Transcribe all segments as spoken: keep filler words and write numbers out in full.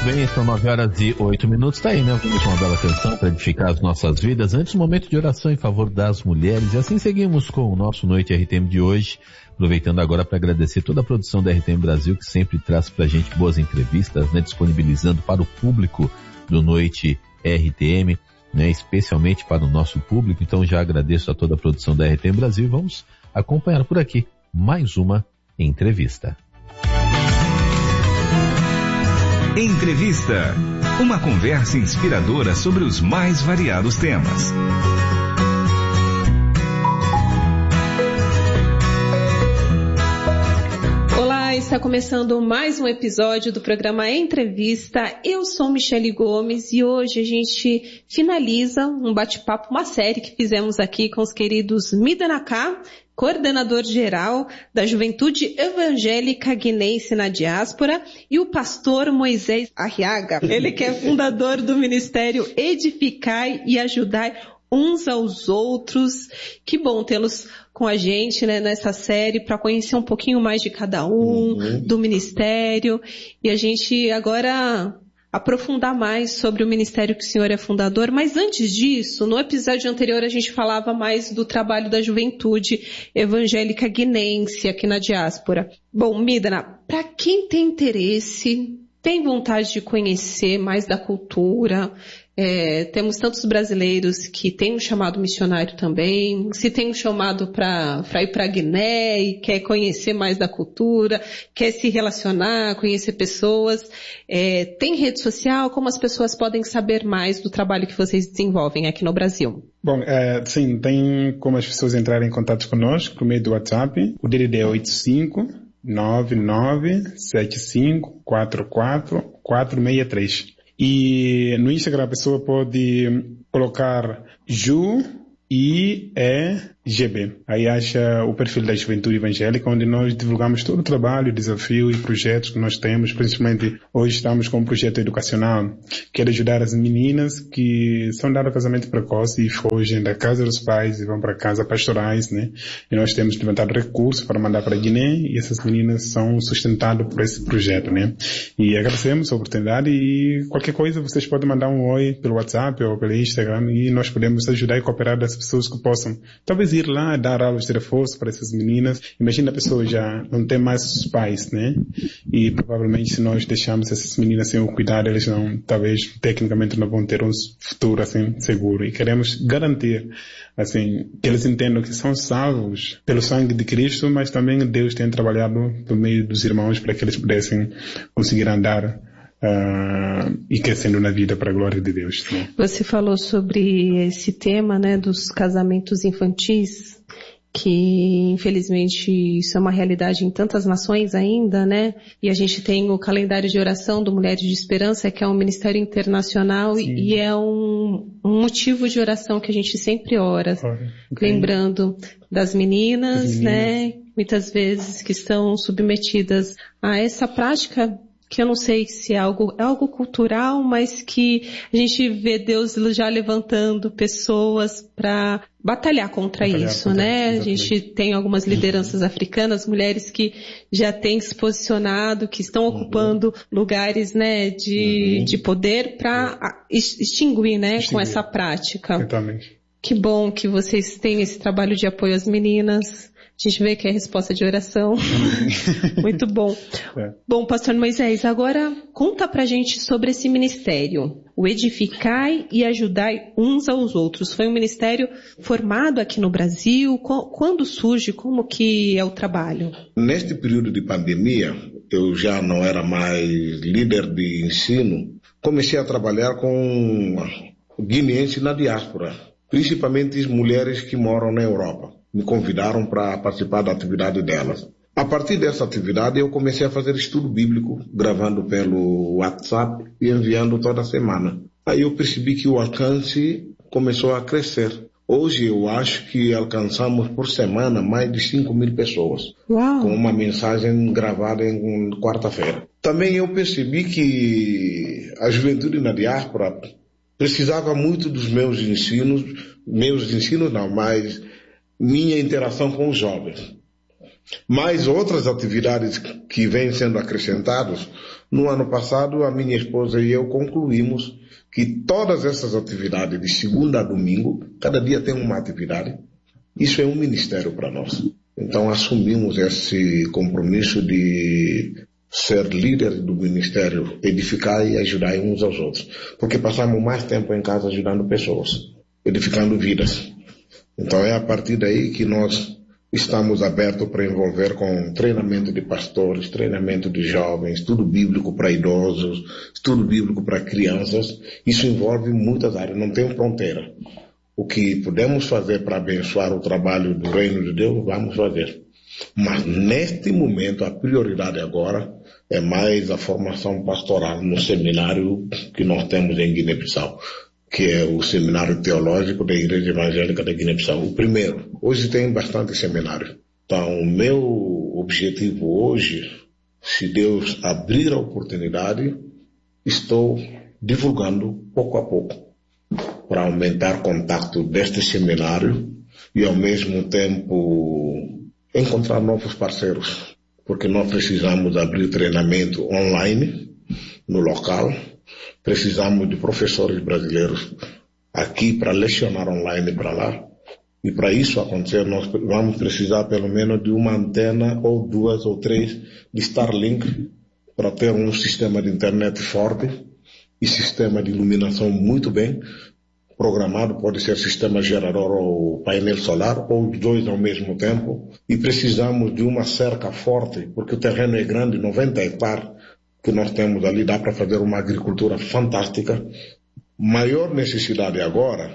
bem, são nove horas e oito minutos, tá aí, né? Vamos uma bela canção para edificar as nossas vidas. Antes, um momento de oração em favor das mulheres. E assim seguimos com o nosso Noite R T M de hoje. Aproveitando agora para agradecer toda a produção da R T M Brasil, que sempre traz pra gente boas entrevistas, né? Disponibilizando para o público do Noite R T M, né? Especialmente para o nosso público. Então já agradeço a toda a produção da R T M Brasil. Vamos acompanhar por aqui mais uma entrevista. Entrevista. Uma conversa inspiradora sobre os mais variados temas. Olá, está começando mais um episódio do programa Entrevista. Eu sou Michele Gomes e hoje a gente finaliza um bate-papo, uma série que fizemos aqui com os queridos Midanaká, coordenador geral da Juventude Evangélica Guinense na Diáspora, e o pastor Moisés Arriaga, ele que é fundador do Ministério Edificai e Ajudai uns aos outros. Que bom tê-los com a gente, né, nessa série, para conhecer um pouquinho mais de cada um, uhum. do ministério, e a gente agora aprofundar mais sobre o ministério que o senhor é fundador. Mas antes disso, no episódio anterior a gente falava mais do trabalho da Juventude Evangélica Guinense aqui na diáspora. Bom, Midana, para quem tem interesse, tem vontade de conhecer mais da cultura, é, temos tantos brasileiros que têm um chamado missionário também, se tem um chamado para ir para a Guiné e quer conhecer mais da cultura, quer se relacionar, conhecer pessoas, é, tem rede social, como as pessoas podem saber mais do trabalho que vocês desenvolvem aqui no Brasil? Bom, é, sim, tem como as pessoas entrarem em contato conosco por meio do WhatsApp. O D D D é oito cinco nove nove sete cinco quatro quatro quatro seis três. E no Instagram a pessoa pode colocar Ju I E G B. Aí acha o perfil da Juventude Evangélica, onde nós divulgamos todo o trabalho, desafio e projetos que nós temos. Principalmente hoje estamos com um projeto educacional que é de ajudar as meninas que são dadas a casamento precoce e fogem da casa dos pais e vão para casa pastorais, né? E nós temos levantado recursos para mandar para a Guiné e essas meninas são sustentadas por esse projeto, né? E agradecemos a oportunidade e qualquer coisa vocês podem mandar um oi pelo WhatsApp ou pelo Instagram e nós podemos ajudar e cooperar das pessoas que possam talvez ir lá dar aulas de reforço para essas meninas. Imagina a pessoa já não tem mais os pais, né? E provavelmente se nós deixarmos essas meninas sem o cuidado, elas não, talvez tecnicamente não vão ter um futuro assim seguro. E queremos garantir assim que eles entendam que são salvos pelo sangue de Cristo, mas também Deus tem trabalhado por meio dos irmãos para que eles pudessem conseguir andar Uh, e crescendo na vida para a glória de Deus. Né? Você falou sobre esse tema, né, dos casamentos infantis, que infelizmente isso é uma realidade em tantas nações ainda, né? E a gente tem o calendário de oração do Mulheres de Esperança, que é um ministério internacional. Sim. E é um, um motivo de oração que a gente sempre ora, okay. Lembrando das meninas, das meninas, né? Muitas vezes que estão submetidas a essa prática que eu não sei se é algo, é algo cultural, mas que a gente vê Deus já levantando pessoas para batalhar contra batalhar isso, contra, né? Exatamente. A gente tem algumas lideranças africanas, mulheres que já têm se posicionado, que estão uhum. ocupando lugares, né, de, uhum. de poder para extinguir, né, extinguir. Com essa prática. Exatamente. Que bom que vocês têm esse trabalho de apoio às meninas. A gente vê que é resposta de oração. Muito bom. É. Bom, pastor Moisés, agora conta pra gente sobre esse ministério. O Edificai e Ajudai uns aos outros. Foi um ministério formado aqui no Brasil. Quando surge? Como que é o trabalho? Neste período de pandemia, eu já não era mais líder de ensino. Comecei a trabalhar com guineenses na diáspora, principalmente mulheres que moram na Europa. Me convidaram para participar da atividade delas. A partir dessa atividade eu comecei a fazer estudo bíblico, gravando pelo WhatsApp e enviando toda semana. Aí eu percebi que o alcance começou a crescer. Hoje eu acho que alcançamos por semana mais de cinco mil pessoas. Uau. Com uma mensagem gravada em quarta-feira. Também eu percebi que a juventude na diáspora precisava muito dos meus ensinos, meus ensinos não, mas minha interação com os jovens. Mas outras atividades que vêm sendo acrescentadas, No ano passado, a minha esposa e eu concluímos que todas essas atividades, de segunda a domingo, cada dia tem uma atividade. Isso é um ministério para nós. Então assumimos esse compromisso de ser líder do ministério, edificar e ajudar uns aos outros. Porque passamos mais tempo em casa ajudando pessoas, edificando vidas. Então é a partir daí que nós estamos abertos para envolver com treinamento de pastores, treinamento de jovens, estudo bíblico para idosos, estudo bíblico para crianças. Isso envolve muitas áreas, não tem fronteira. O que podemos fazer para abençoar o trabalho do reino de Deus, vamos fazer. Mas neste momento, a prioridade agora é mais a formação pastoral no seminário que nós temos em Guiné-Bissau, que é o Seminário Teológico da Igreja Evangélica da Guiné-Bissau. O primeiro. Hoje tem bastante seminário. Então, o meu objetivo hoje, se Deus abrir a oportunidade, estou divulgando pouco a pouco para aumentar o contato deste seminário e, ao mesmo tempo, encontrar novos parceiros. Porque nós precisamos abrir treinamento online no local. Precisamos de professores brasileiros aqui para lecionar online para lá. E para isso acontecer, nós vamos precisar pelo menos de uma antena ou duas ou três de Starlink para ter um sistema de internet forte e sistema de iluminação muito bem programado. Pode ser sistema gerador ou painel solar ou os dois ao mesmo tempo. E precisamos de uma cerca forte, porque o terreno é grande, noventa hectares. Que nós temos ali, dá para fazer uma agricultura fantástica. Maior necessidade agora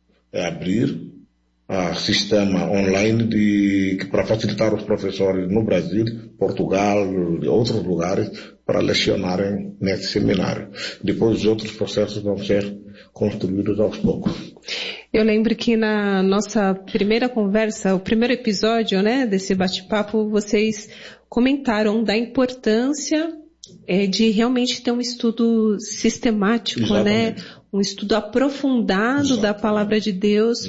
é abrir a sistema online de, para facilitar os professores no Brasil, Portugal, de outros lugares, para lecionarem nesse seminário. Depois os outros processos vão ser construídos aos poucos. Eu lembro que na nossa primeira conversa, o primeiro episódio, né, desse bate-papo, vocês comentaram da importância É de realmente ter um estudo sistemático, Exatamente. né? Um estudo aprofundado Exatamente. da palavra de Deus